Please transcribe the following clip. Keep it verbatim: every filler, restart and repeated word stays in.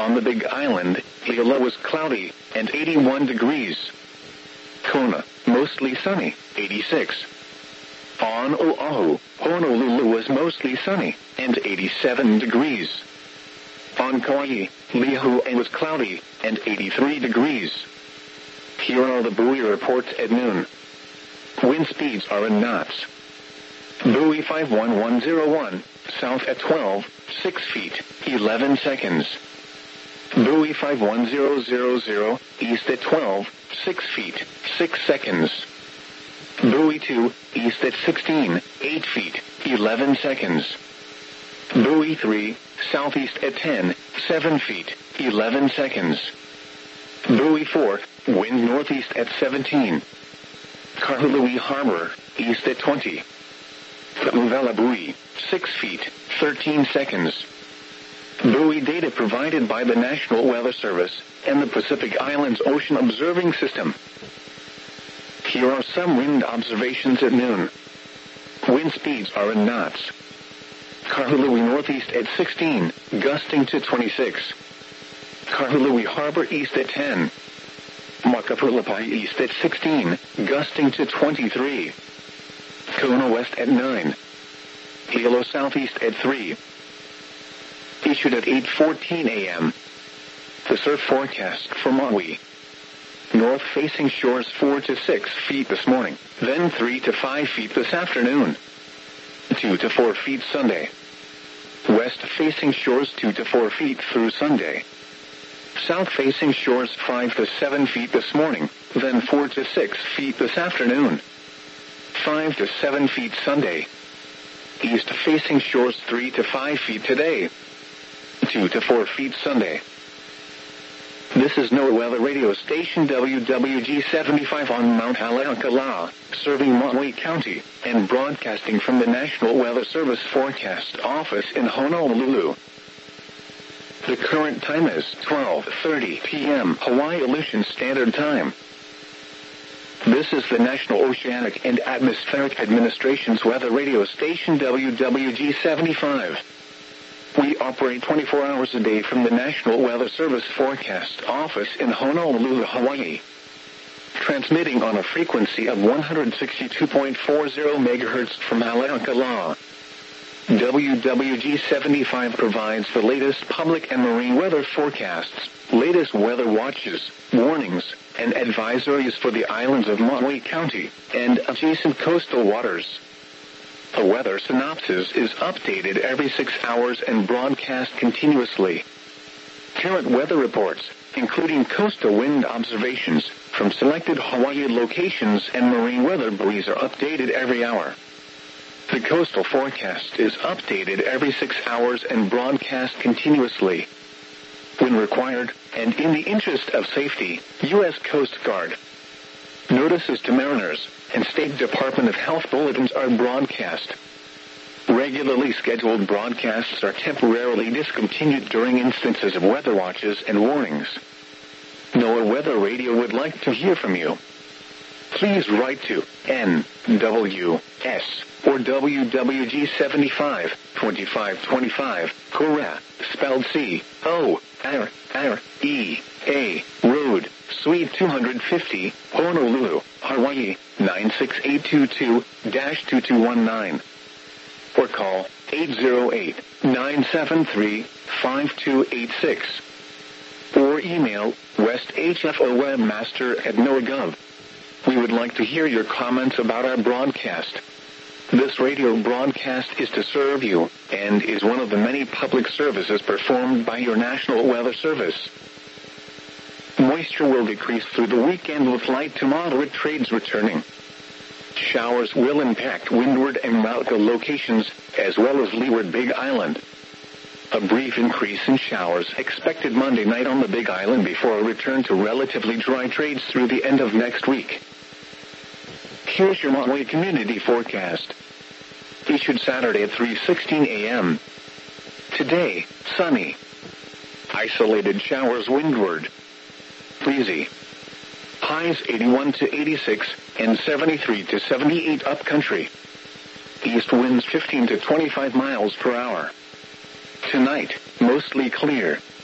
On the Big Island, the low was cloudy, and eighty-one degrees. Kona, mostly sunny, eighty-six. On Oahu, Honolulu was mostly sunny, and eighty-seven degrees. On Kauai, Lihue was cloudy, and eighty-three degrees. Here are the buoy reports at noon. Wind speeds are in knots. Buoy five one one zero one, south at twelve, six feet, eleven seconds. Buoy five one zero zero zero, east at twelve, six feet, six seconds. Buoy two, east at sixteen, eight feet, eleven seconds. Buoy three, southeast at ten, seven feet, eleven seconds. Buoy four, wind northeast at seventeen. Kahului Harbor, east at twenty. Uvela Buoy, six feet, thirteen seconds. Buoy data provided by the National Weather Service and the Pacific Islands Ocean Observing System. Here are some wind observations at noon. Wind speeds are in knots. Kahului northeast at sixteen, gusting to twenty-six. Kahului Harbor east at ten. Makapulapai east at sixteen, gusting to twenty-three. Kona west at nine. Hilo southeast at three. Issued at eight fourteen a.m. The surf forecast for Maui. North-facing shores four to six feet this morning, then three to five feet this afternoon. two to four feet Sunday. West-facing shores two to four feet through Sunday. South-facing shores five to seven feet this morning, then four to six feet this afternoon. five to seven feet Sunday. East-facing shores three to five feet today. two to four feet Sunday. This is NOAA Weather Radio Station W W G seventy-five on Mount Haleakala, serving Maui County, and broadcasting from the National Weather Service Forecast Office in Honolulu. The current time is twelve thirty p.m. Hawaii Aleutian Standard Time. This is the National Oceanic and Atmospheric Administration's Weather Radio Station W W G seventy-five. We operate twenty-four hours a day from the National Weather Service Forecast Office in Honolulu, Hawaii. Transmitting on a frequency of one hundred sixty-two point four zero megahertz from Haleakala. W W G seventy-five provides the latest public and marine weather forecasts, latest weather watches, warnings, and advisories for the islands of Maui County and adjacent coastal waters. A weather synopsis is updated every six hours and broadcast continuously. Current weather reports, including coastal wind observations from selected Hawaii locations and marine weather buoys, are updated every hour. The coastal forecast is updated every six hours and broadcast continuously. When required, and in the interest of safety, U S Coast Guard notices to mariners and State Department of Health bulletins are broadcast. Regularly scheduled broadcasts are temporarily discontinued during instances of weather watches and warnings. NOAA Weather Radio would like to hear from you. Please write to N W S or W W G seventy-five, twenty-five twenty-five, Korea, spelled C O R R E A, Road, Suite two hundred fifty, Honolulu, Hawaii, nine six eight two two dash two two one nine. Or call eight zero eight, nine seven three, five two eight six. Or email westhfowebmaster at NOAA.gov. We would like to hear your comments about our broadcast. This radio broadcast is to serve you, and is one of the many public services performed by your National Weather Service. Moisture will decrease through the weekend with light to moderate trades returning. Showers will impact windward and Mauka locations, as well as leeward Big Island. A brief increase in showers expected Monday night on the Big Island before a return to relatively dry trades through the end of next week. Here's your Maui Community Forecast. Issued Saturday at three sixteen a.m. Today, sunny. Isolated showers windward. Breezy. Highs eighty-one to eighty-six and seventy-three to seventy-eight upcountry. East winds fifteen to twenty-five miles per hour. Tonight, mostly clear.